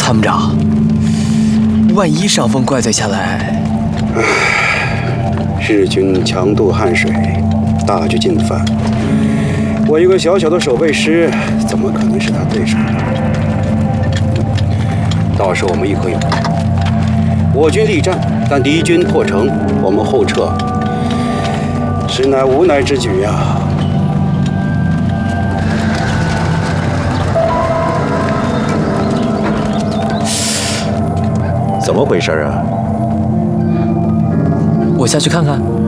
参谋长，万一上峰怪罪下来， 日军强渡汉水，大举进犯，我一个小小的守备师，怎么可能是他对手呢？到时候我们一合有战，我军力战，但敌军破城，我们后撤，实乃无奈之举呀。 怎么回事啊？ 我下去看看。